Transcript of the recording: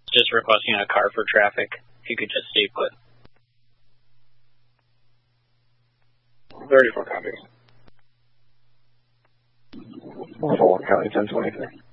Just requesting a car for traffic. If you could just stay put. 34 copies. 1 County 1023.